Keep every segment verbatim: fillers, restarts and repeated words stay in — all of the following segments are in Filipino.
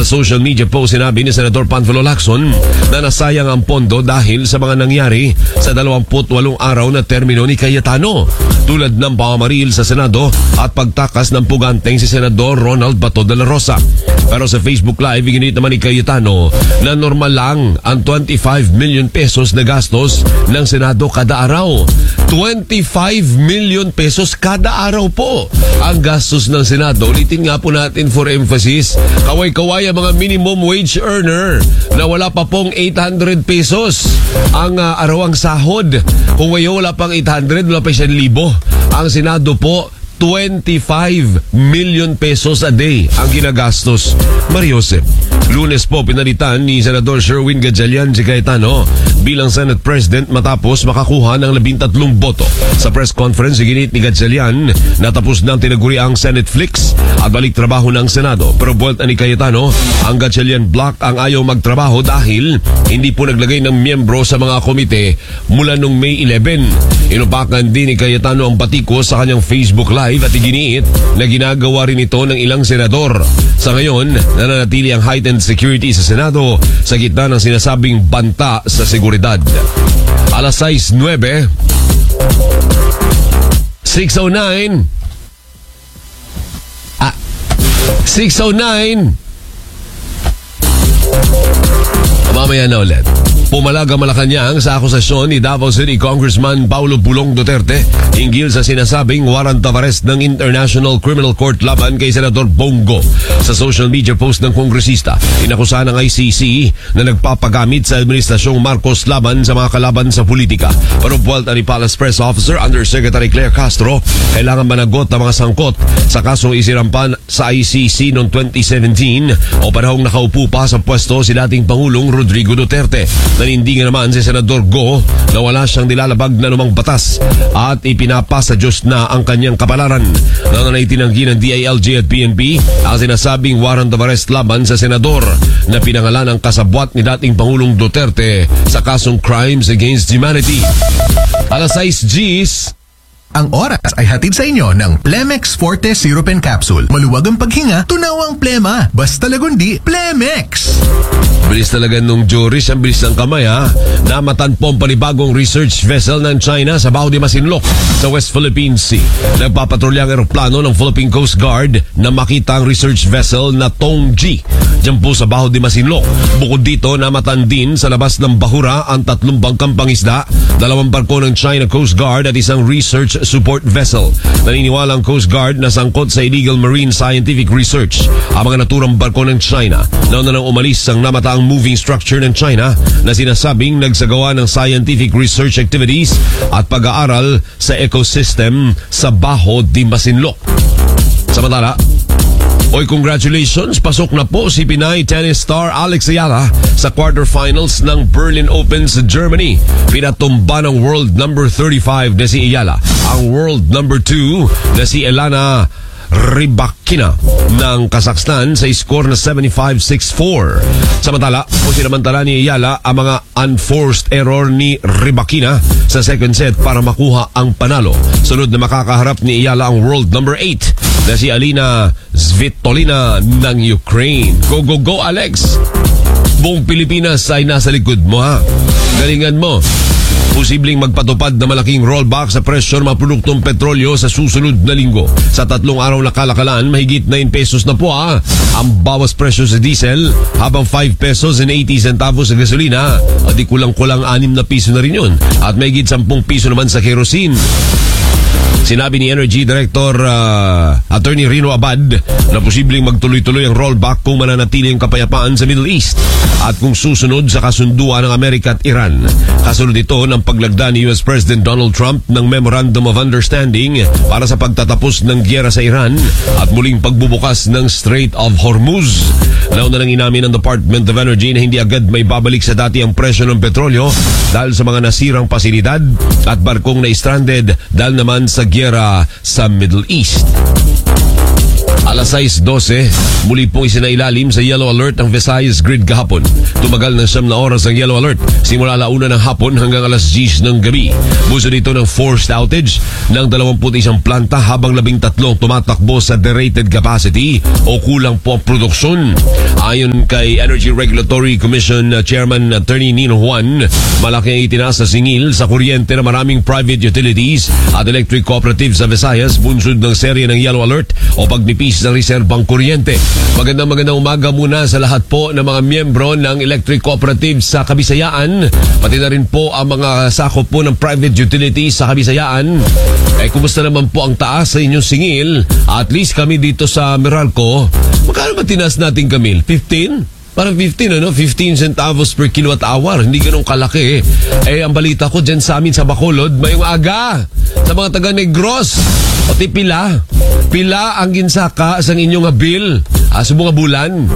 social media post, sinabi ni Senador Panfilo Lacson na nasayang ang pondo dahil sa mga nangyari sa dalawampu't walong araw na termino ni Cayetano, tulad ng pamamaril sa Senado at pagtakas ng puganteng si Senador Ronald Bato de la Rosa. Pero sa Facebook Live, iginit naman ni Cayetano na normal lang ang twenty-five million pesos na gastos ng Senado kada araw. twenty-five million pesos kada araw po ang gastos ng Senado. Ulitin nga po natin for emphasis, kaway-kaway ang mga minimum wage earner na wala pa pong eight hundred pesos ang uh, arawang sahod. Kung ngayon wala pang eight hundred, wala pa isang libo. Ang Senado po, twenty-five million pesos a day ang ginagastos. Mariose, Lunes po pinalitan ni Senador Sherwin Gatchalian si Cayetano bilang Senate President matapos makakuha ng labintatlong boto. Sa press conference, iginit ni Gatchalian na tapos ng tinaguri ang Senate Flix at balik trabaho ng Senado. Pero buwelta ni Cayetano, ang Gatchalian Block ang ayaw magtrabaho dahil hindi po naglagay ng miyembro sa mga komite mula noong May eleven. Inupakan din ni Cayetano ang patiko sa kanyang Facebook Live at iginiit na ginagawa rin ito ng ilang senador. Sa ngayon, nananatili ang heightened security sa Senado sa gitna ng sinasabing banta sa seguridad. Alas sais nueve, six oh nine ah, six oh nine mamaya na ulit. Pumalag ang Malacanang sa akusasyon ni Davao City Congressman Paulo Pulong Duterte hinggil sa sinasabing warrant of arrest ng International Criminal Court laban kay Senador Bongo. Sa social media post ng kongresista, inakusahan ng I C C na nagpapagamit sa Administrasyong Marcos laban sa mga kalaban sa politika. Pero buwalta ni Palace Press Officer Undersecretary Claire Castro, kailangan managot ang mga sangkot sa kasong isirampan sa I C C noong twenty seventeen o panahong nakaupo pa sa pwesto si dating Pangulong Rodrigo Duterte. Nanindigan naman si Senador Go na wala siyang nilalabag na numang batas at ipinapasa Diyos na ang kanyang kapalaran. Nananay tinanggi ng D I L G at P N P ang sinasabing warrant of arrest laban sa senador na pinangalan ng kasabwat ni dating Pangulong Duterte sa kasong Crimes Against Humanity. Alas sais Gs. Ang oras ay hatid sa inyo ng Plemex Forte Syrup and Capsule. Maluwag ang paghinga, tunaw ang plema. Basta lagundi, Plemex! Bilis talaga nung juris, ang bilis ng kamay ha. Namatan po ang panibagong research vessel ng China sa Baho de Masinloc sa West Philippine Sea. Nagpapatrolya ang eroplano ng Philippine Coast Guard na makita ang research vessel na Tongji diyan po sa Baho de Masinloc. Bukod dito, namatan din sa labas ng bahura ang tatlong bangkang pangisda, dalawang barko ng China Coast Guard at isang research support vessel. Naniniwala ang Coast Guard na sangkot sa illegal marine scientific research ang mga naturang barko ng China. Nauna nang umalis ang namataang moving structure ng China na sinasabing nagsagawa ng scientific research activities at pag-aaral sa ecosystem sa Baho de Masinloc. Samantala, oy, congratulations! Pasok na po si Pinay tennis star Alex Ayala sa quarterfinals ng Berlin Open sa Germany. Pinatumba ng world number thirty-five na si Ayala ang world number two na si Elena Rybakina ng Kazakhstan sa score na seventy-five sixty-four. Samantala, o sinamantala ni Ayala ang mga unforced error ni Rybakina sa second set para makuha ang panalo. Sunod na makakaharap ni Ayala ang world number eight na si Alina Svitolina ng Ukraine. Go, go, go, Alex! Buong Pilipinas ay nasa likod mo ha. Galingan mo. Posibleng magpatupad na malaking rollback sa presyo ng mga produktong petrolyo sa susunod na linggo. Sa tatlong araw na kalakalan, mahigit nine pesos na po ha ang bawas presyo sa diesel, habang five pesos and eighty centavos sa gasolina. At di kulang-kulang anim na piso na rin yun. At mahigit ten piso naman sa kerosene. Sinabi ni Energy Director uh, Attorney Rino Abad na posibleng magtuloy-tuloy ang rollback kung mananatili ang kapayapaan sa Middle East at kung susunod sa kasunduan ng Amerika at Iran. Kasunod ito ng paglagda ni U S President Donald Trump ng Memorandum of Understanding para sa pagtatapos ng giyera sa Iran at muling pagbubukas ng Strait of Hormuz. Nauna nang inamin ng Department of Energy na hindi agad may babalik sa dati ang presyo ng petrolyo dahil sa mga nasirang pasilidad at barkong na stranded dahil naman sa giyera sa Middle East. Alas sais dose, muli pong isinailalim sa yellow alert ang Visayas grid kahapon. Tumagal ng siyam na oras ang yellow alert simula alauna ng hapon hanggang alas diyes ng gabi. Buso dito ng forced outage ng dalawampu't isang planta habang labing tatlong tumatakbo sa derated capacity o kulang po ang produksyon. Ayon kay Energy Regulatory Commission Chairman Attorney Nino Juan, malaki ang itinaas sa singil sa kuryente na maraming private utilities at electric cooperatives sa Visayas bunsod ng serye ng yellow alert o pagnipis ng reserbang kuryente. Magandang magandang umaga muna sa lahat po ng mga miyembro ng electric cooperatives sa Kabisayaan, pati na rin po ang mga sakop po ng private utilities sa Kabisayaan. Eh, kumusta naman po ang taas sa inyong singil? At least kami dito sa Meralco, magkano ba tinaas natin, Camille? fifteen? Parang fifteen, ano? fifteen centavos per kilowatt hour. Hindi ganun kalaki. Eh, ang balita ko dyan sa amin sa Bacolod, mayong aga sa mga taga-Negros. Pati pila. Pila ang ginsaka sa inyong bill ah, sa mga bulan.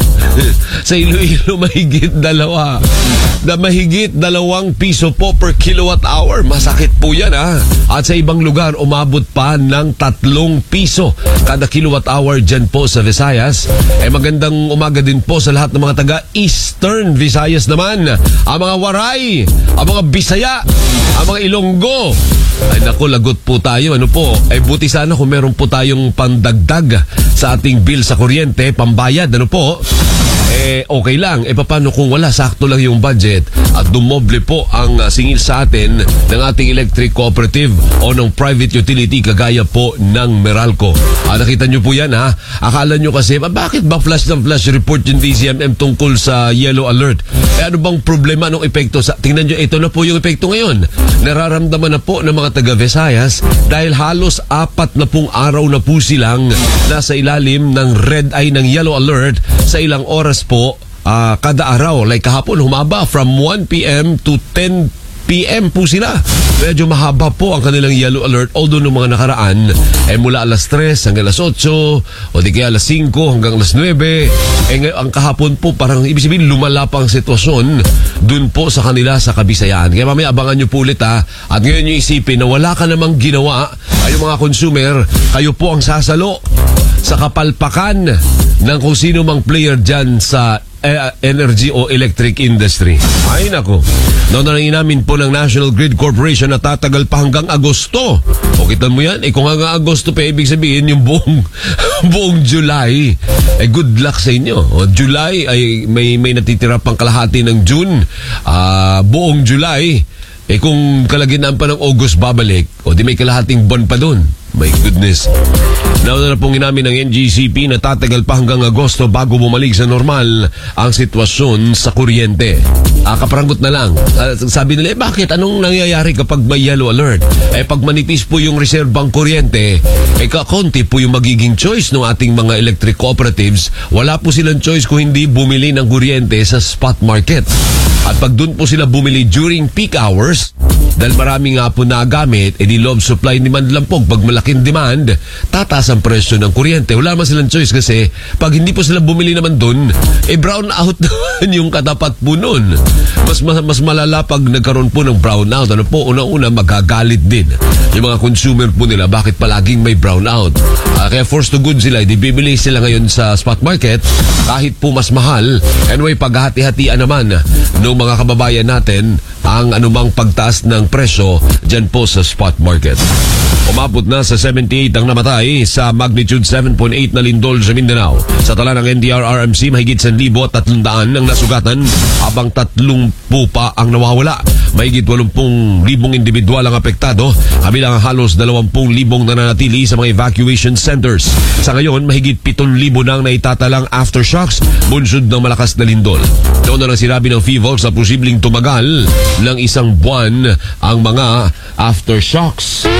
Sa Iloilo, mahigit dalawa. Na mahigit dalawang piso po per kilowatt hour. Masakit po yan, ha? At sa ibang lugar, umabot pa ng tatlong piso kada kilowatt hour dyan po sa Visayas. Eh, magandang umaga din po sa lahat ng mga taga-Eastern Visayas naman. Ang mga Waray, ang mga Bisaya, ang mga Ilonggo. Ay naku, lagot po tayo. Ano po? Ay buti sana kung meron po tayong pandagdag sa ating bill sa kuryente, pambayad. Ano po? Eh, okay lang. Eh, paano kung wala? Sakto lang yung budget at dumoble po ang uh, singil sa atin ng ating electric cooperative o ng private utility kagaya po ng Meralco. Ah, nakita nyo po yan, ha? Akala nyo kasi, ah, bakit ba flash ng flash report yung D C M M tungkol sa yellow alert? Eh, ano bang problema ng epekto? Sa, tingnan nyo, ito na po yung epekto ngayon. Nararamdaman na po ng mga taga-Visayas dahil halos apat na pong araw na po silang nasa ilalim ng red eye ng yellow alert sa ilang oras po uh, kada araw. Like kahapon, humaba from one p.m. to ten p.m. po sila. Medyo mahaba po ang kanilang yellow alert, although nung mga nakaraan ay eh, mula alas tres hanggang alas otso o di kaya alas singko hanggang alas nuwebe. Eh, ang kahapon po parang ibig sabihin lumala pa ang sitwasyon dun po sa kanila sa Kabisayaan. Kaya mamaya abangan nyo po ulit, ha. At ngayon nyo isipin na wala ka namang ginawa ay yung mga consumer, kayo po ang sasalo sa kapalpakan ng kung sino mang player dyan sa uh, energy o electric industry. Ay nako. Noon na inamin po ng National Grid Corporation na tatagal pa hanggang Agosto. O kita mo yan? Eh kung hanggang Agosto pa, ibig sabihin yung buong, buong July. Eh good luck sa inyo. O, July ay may, may natitira pang kalahati ng June. Uh, buong July. Eh kung kalaginaan pa ng August babalik, o di may kalahating buwan pa dun. My goodness. Nauna na pong inamin ng N G C P na tatagal pa hanggang Agosto bago bumalik sa normal ang sitwasyon sa kuryente. Ah, kaparangot na lang. Ah, sabi nila, eh bakit? Anong nangyayari kapag may yellow alert? Eh pag manipis po yung reserbang kuryente, eh kakonti po yung magiging choice ng ating mga electric cooperatives. Wala po silang choice kung hindi bumili ng kuryente sa spot market. At pag dun po sila bumili during peak hours, dahil marami nga po nagamit, eh di love supply demand lang po. Pag malaking demand, tataas ang presyo ng kuryente. Wala naman silang choice kasi pag hindi po sila bumili naman dun, eh brown out naman yung katapat po nun. Mas, mas, mas malala pag nagkaroon po ng brown out. Ano po, unang-una magagalit din yung mga consumer po nila bakit palaging may brown out. Uh, kaya forced to good sila, di bibili sila ngayon sa spot market kahit po mas mahal. Anyway, paghati-hatian naman ng mga kababayan natin ang anumang pagtaas ng presyo dyan po sa spot market. Umabot na sa seventy-eight ang namatay sa magnitude seven point eight na lindol sa Mindanao. Sa tala ng N D R R M C, mahigit one thousand at three hundred ang nasugatan habang thirty pa ang nawawala. Mahigit eighty thousand individual ang apektado, kabilang ang halos twenty thousand nananatili sa mga evacuation centers. Sa ngayon, mahigit seven thousand nang naitatalang aftershocks bunsod ng malakas na lindol. Noon na lang sinabi ng FIVOLS na posibleng tumagal ng isang buwan ang mga aftershocks.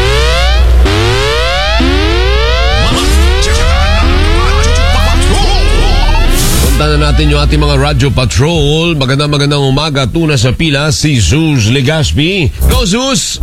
Punta na natin yung ating mga Radyo Patrol. Magandang magandang umaga. Tuna sa pila si Zeus Legaspi. Go Zeus!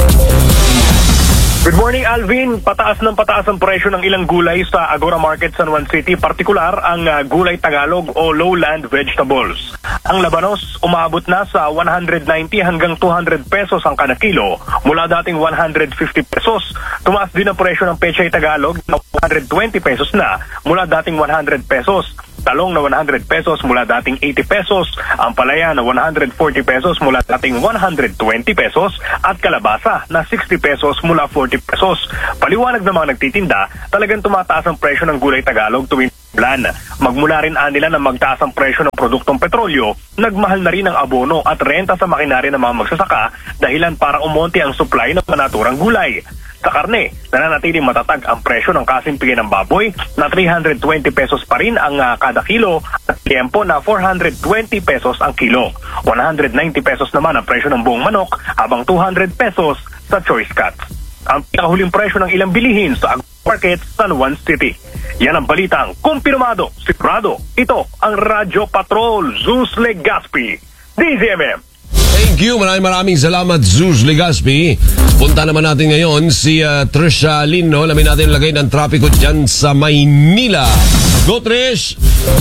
Good morning, Alvin. Pataas ng pataas ang presyo ng ilang gulay sa Agora Market, San Juan City. Partikular ang uh, gulay Tagalog o lowland vegetables. Ang labanos umabot na sa one ninety hanggang two hundred pesos ang kada kilo. Mula dating one hundred fifty pesos, tumaas din ang presyo ng pechay Tagalog na one one hundred twenty pesos na mula dating one hundred pesos. Talong na one hundred pesos mula dating eighty pesos, ang palaya na one hundred forty pesos mula dating one hundred twenty pesos, at kalabasa na sixty pesos mula forty pesos. Paliwanag ng mga nagtitinda, talagang tumataas ang presyo ng gulay Tagalog tuwing plan. Magmula rin anila na magtaas ang presyo ng produktong petrolyo, nagmahal na rin ang abono at renta sa makinarya ng mga magsasaka dahilan para umonti ang supply ng naturang gulay. Sa karne, nananatiling matatag ang presyo ng kasimpigan ng baboy na three hundred twenty pesos pa rin ang uh, kada kilo at tiempo na four hundred twenty pesos ang kilo. one hundred ninety pesos naman ang presyo ng buong manok habang two hundred pesos sa choice cuts. Ang pinakahuling presyo ng ilang bilihin sa Market San Juan City. Yan ang balitang kumpirmado, sigurado. Ito ang Radyo Patrol, Zeus Legaspi, D Z M M. Thank you. Maraming maraming salamat, Zeus Legaspi. Punta naman natin ngayon si uh, Trisha Lino. Alamin natin lagay ng trapiko dyan sa Maynila. Go, Trish!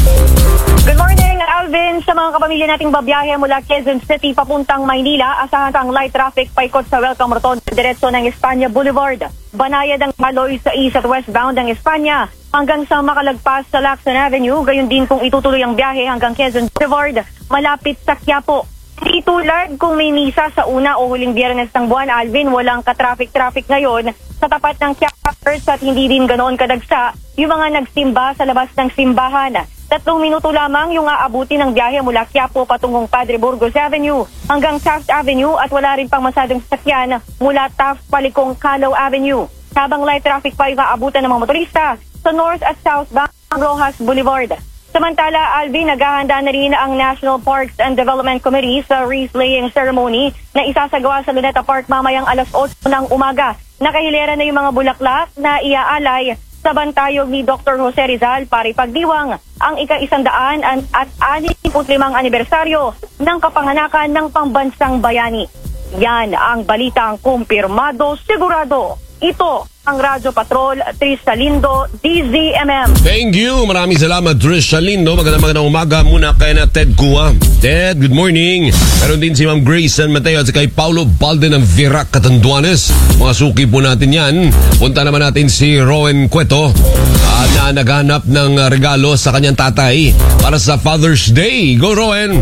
Good morning, Alvin. Sa mga kapamilya nating babiyahe mula Quezon City papuntang Maynila, asahan kang light traffic paikot sa Welcome Rotonda diretso ng Espanya Boulevard. Banayad ang Maloy sa east at westbound ng Espanya hanggang sa makalagpas sa Lacson Avenue. Gayon din kung itutuloy ang biyahe hanggang Quezon Boulevard malapit sa Quiapo. Di tulad kung may misa sa una o huling biyernes ng buwan, Alvin, walang ka-traffic-traffic ngayon sa tapat ng Quiapers at hindi din ganoon kadagsa yung mga nagsimba sa labas ng simbahan. Tatlong minuto lamang yung aabuti ng biyahe mula Quiapo patungong Padre Burgos Avenue hanggang Taft Avenue at wala rin pang masyadong sasakyan mula Taft palikong Calo Avenue. Habang light traffic pa yung aabutan ng mga motorista sa north at southbound Rojas Boulevard. Samantala, Alvin, naghahanda na rin ang National Parks and Development Committee sa wreath-laying ceremony na isasagawa sa Luneta Park mamayang alas otso ng umaga. Nakahilera na yung mga bulaklak na iaalay sa bantayog ni Doctor Jose Rizal para ipagdiwang ang ika-isandaan at anim-put limang anibersaryo ng kapanganakan ng pambansang bayani. Yan ang balitang kumpirmado, sigurado. Ito ang Radyo Patrol, Trisha Lindo, D Z M M. Thank you. Maraming salamat, Trisha Lindo. Magandang magandang umaga muna kay na Ted Kua. Ted, good morning. Meron din si Ma'am Grace San Mateo at kay Paulo Balde ng Virac, Catanduanes. Mga suki po natin yan. Punta naman natin si Rowan Cueto uh, na naghanap ng regalo sa kanyang tatay para sa Father's Day. Go, Rowan!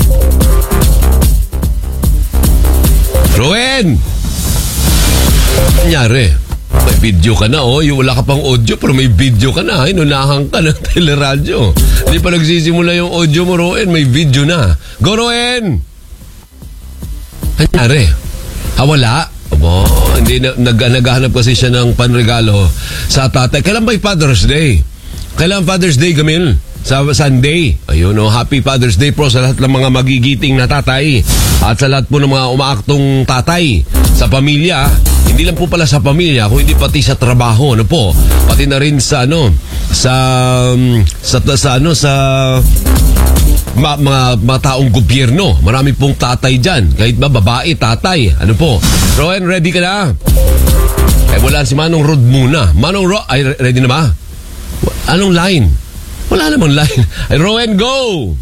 Rowan! Nangyari? May video ka na, oh. Yung wala ka pang audio, pero may video ka na. Inunahan ka ng teleradyo. Hindi pa nagsisimula yung audio mo, Roen. May video na. Go, Roen! Nangyari? Ha, wala? Abo, hindi na, nag, naghahanap kasi siya ng panregalo sa tatay. Kailan ba yung Father's Day? Kailan Father's Day, Gamil? Sa Sunday. Ayun, oh, Happy Father's Day po sa lahat ng mga magigiting na tatay. At sa lahat po ng mga umaaktong tatay sa pamilya. Hindi lang po pala sa pamilya, kung hindi pati sa trabaho, ano po. Pati na rin sa ano, sa sa, sa ano sa ma, mga, mga taong gobyerno. Marami pong tatay diyan. Kahit ba babae, tatay. Ano po? Rowan, ready ka na? Eh wala si Manong Rod muna. Manong Rod, ay ready na ba? Anong line? Wala namang line. Ay, Rowan, go!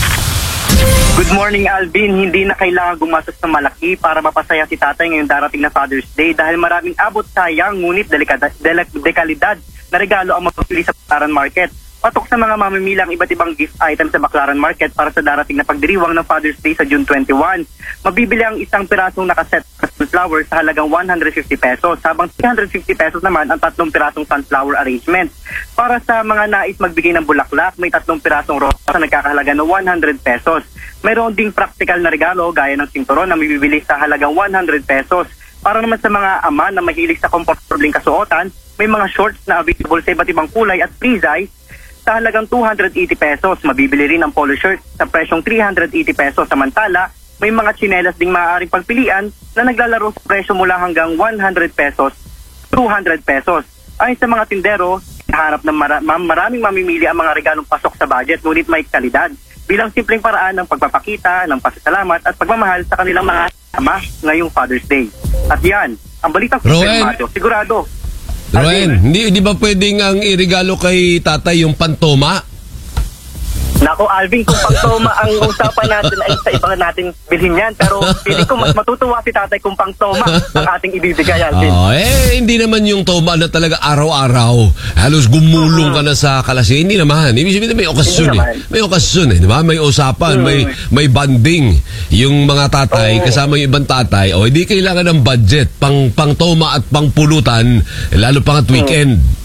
Good morning, Alvin. Hindi na kailangan gumastos ng malaki para mapasaya si tatay ngayong darating na Father's Day dahil maraming abot sayang ngunit delikada, delek, dekalidad na regalo ang mapapili sa Baclaran Market. Patok sa mga mamimili ang iba't ibang gift items sa Baclaran Market para sa darating na pagdiriwang ng Father's Day sa June twenty-first. Mabibili ang isang pirasong nakaset sunflower sa halagang one hundred fifty pesos habang three hundred fifty pesos naman ang tatlong pirasong sunflower arrangement. Para sa mga nais magbigay ng bulaklak, may tatlong pirasong rosa na nagkakahalaga ng one hundred pesos. Mayroon ding practical na regalo gaya ng sinturon na mabibili sa halagang one hundred pesos. Para naman sa mga ama na mahilig sa komportableng kasuotan, may mga shorts na available sa iba't ibang kulay at free size sa halagang two hundred eighty pesos. Mabibili rin ang polo shirt sa presyong three hundred eighty pesos. Samantala, may mga tsinelas ding maaaring pagpilian na naglalaro sa presyo mula hanggang one hundred pesos, two hundred pesos. Ayon sa mga tindero, harap ng mara- maraming mamimili ang mga regalong pasok sa budget ngunit may kalidad. Bilang simpleng paraan ng pagpapakita, ng pasasalamat at pagmamahal sa kanilang mga ama ngayong Father's Day. At yan, ang balitang kumpirmado, sigurado. Rowan, hindi, hindi ba pwedeng ang irigalo kay tatay yung pantoma? Nako, Alvin, kung pang-toma ang usapan natin ay sa iba natin bilhin yan. Pero pili ko mas matutuwa si tatay kung pang-toma ang ating ibibigay, Alvin. Oh, eh, hindi naman yung toma na talaga araw-araw. Halos gumulong ka na sa kalasi. Hindi naman. Ibig sabihin may okasyon eh. May okasyon eh, di ba? May usapan, hmm. may may banding. Yung mga tatay, oh. kasama yung ibang tatay, o oh, hindi kailangan ng budget. Pang, pang-toma at pang-pulutan, lalo pang at weekend. Hmm.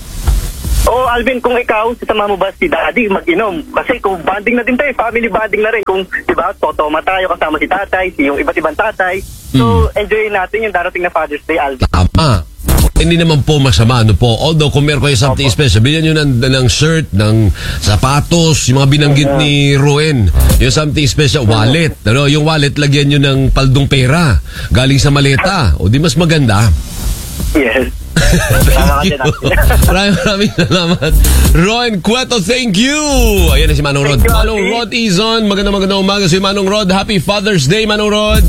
Oh, Alvin, kung ikaw, sasama mo ba si Daddy mag-inom? Kasi kung banding na din tayo, family banding na rin. Kung, di ba, totoma tayo kasama si tatay, yung iba't ibang tatay. So, mm. enjoy natin yung darating na Father's Day, Alvin. Tama. Hindi naman po masama, ano po. Although, kung meron kayo something Opo. special, bilhin nyo ng, ng shirt, ng sapatos, yung mga binanggit uh-huh. ni Roen. Yung something special, wallet. Ano, yung wallet, lagyan nyo ng paldong pera. Galing sa maleta. O, di mas maganda. Yes. Thank you. Maraming maraming salamat. Roen Cueto, thank you. Ayan na si Manong Rod. Manong Rod Izon, magandang magandang umaga si Manong Rod. Happy Father's Day, Manong Rod.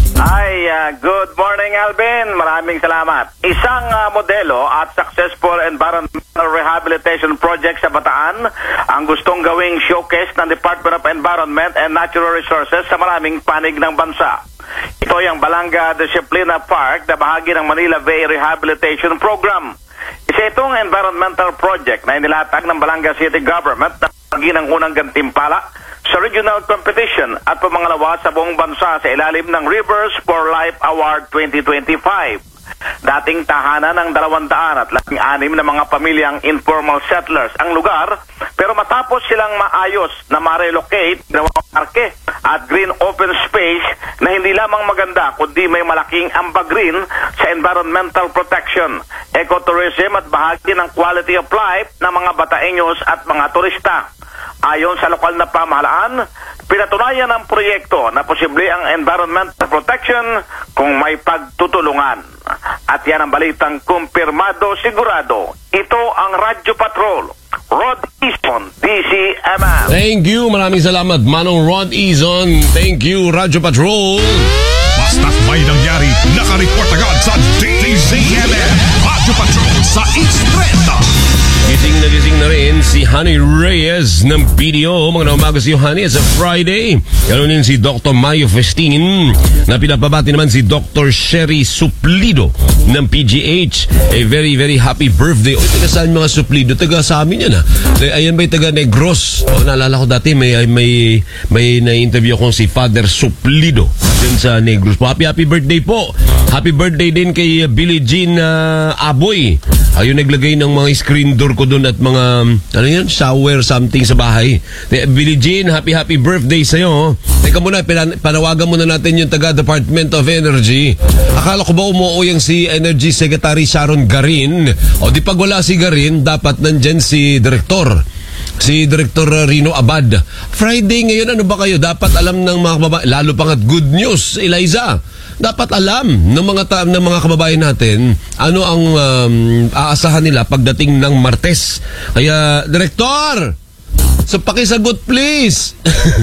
Hi, uh, good morning, Alvin. Maraming salamat. Isang uh, modelo at successful environmental rehabilitation project sa Bataan ang gustong gawing showcase ng Department of Environment and Natural Resources sa maraming panig ng bansa. Ito ay ang Balanga Disciplina Park na bahagi ng Manila Bay Rehabilitation Program. Isa itong environmental project na inilatag ng Balanga City Government na bahagi ng unang gantimpala sa regional competition at pamangalawa sa buong bansa sa ilalim ng Rivers for Life Award twenty twenty-five. Dating tahanan ng dalawang daan at labing anim na mga pamilyang informal settlers ang lugar, pero matapos silang maayos na ma-relocate, ginawang parke at green open space na hindi lamang maganda kundi may malaking ambag-green sa environmental protection, ecotourism at bahagi ng quality of life ng mga Bataeños at mga turista. Ayon sa lokal na pamahalaan, pinatunayan ng proyekto na posible ang environmental protection kung may pagtutulungan. At yan ang balitang kumpirmado sigurado. Ito ang Radyo Patrol. Rod Izon, D C M M. Thank you. Maraming salamat, Manong Rod Izon. Thank you, Radyo Patrol. Basta't may nangyari, nakareport agad sa D C M M. Radyo Patrol sa Extreta. Gising na gising na rin si Honey Reyes ng B D O. Mga umaga si Honey, it's a Friday. Ganoon din si Doctor Mayo Festin na pinapabati naman si Doctor Sherry Suplido ng P G H. A very very happy birthday. O, taga saan mga Suplido? Taga sa amin yan ha. Ayan ba'y taga Negros? O, naalala ko dati may may may na-interview akong si Father Suplido din sa Negros po. Happy happy birthday po. Happy birthday din kay Billie Jean uh, Aboy. Ayun naglagay ng mga screen door ko doon at mga, ano yun, shower something sa bahay. Billie Jean, happy happy birthday sa'yo. Teka muna, panawagan muna natin yung taga Department of Energy. Akala ko ba umuo yung si Energy Secretary Sharon Garin? O di pag wala si Garin, dapat nandyan si Direktor. Si Director Rino Abad. Friday ngayon, ano ba kayo? Dapat alam ng mga kababayan, lalo pang at good news, Eliza. Dapat alam ng mga ta- ng mga kababayan natin ano ang um, aasahan nila pagdating ng Martes. Kaya, Direktor, sa pakisagot please.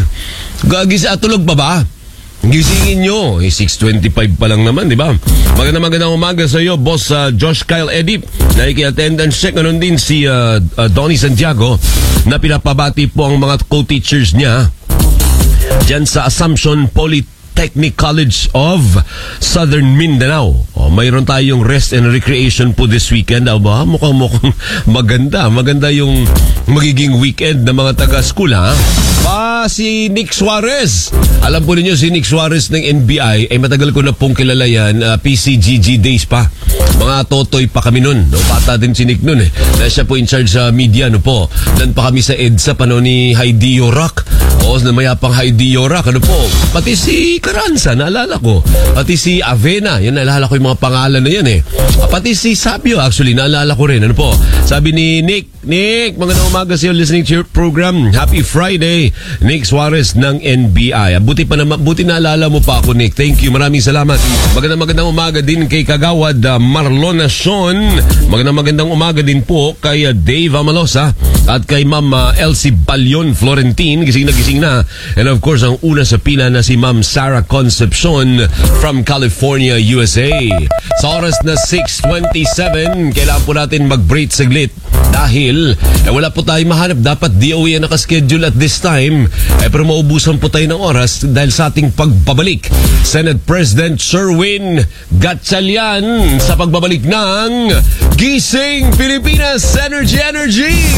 Gagis at tulog pa ba? Gisingin nyo. Eh, six twenty-five pa lang naman, di ba? Magandang magandang umaga sa iyo, Boss uh, Josh Kyle Edip. Naki-attendance check. Ganon din si uh, uh, Donnie Santiago na pinapabati po ang mga co-teachers niya dyan sa Assumption Polytechnic Technic College of Southern Mindanao. O, mayroon tayong rest and recreation po this weekend. Aba, mukhang mukhang maganda. Maganda yung magiging weekend ng mga taga-school, ha? Pa, si Nick Suarez. Alam po ninyo, si Nick Suarez ng N B I, ay matagal ko na pong kilala yan. Uh, P C G G days pa. Mga totoy pa kami nun. No? Bata din si Nick nun, eh. Dahil siya po in charge sa media, no po. Dan pa kami sa EDSA, paano ni Heidi Yorak. O, na mayapang Heidi Yorak, ano po. Pati si Caranza, naalala ko. Pati si Avena, yan naalala ko yung mga pangalan na yan eh. Pati si Sabio, actually, naalala ko rin. Ano po? Sabi ni Nick, Nick, magandang umaga sa'yo listening to your program. Happy Friday. Nick Suarez ng N B I. Buti pa naman, buti naalala mo pa ako, Nick. Thank you, maraming salamat. Magandang magandang umaga din kay Kagawad uh, Marlon Sean. Magandang magandang umaga din po kay uh, Dave Amalosa At kay Ma'am uh, Elsie Balyon Florentine, gising na gising na. And of course, ang una sa pila na si Ma'am Sarah Concepcion from California, U S A. Sa oras na six twenty-seven, kailangan po natin mag-break saglit dahil eh, wala po tayong mahanap. Dapat D O E ang nakaschedule at this time. Eh, pero maubusan po tayo ng oras dahil sa ating pagbabalik. Senate President Sherwin Gatchalian sa pagbabalik ng Gising Pilipinas Energy Energy!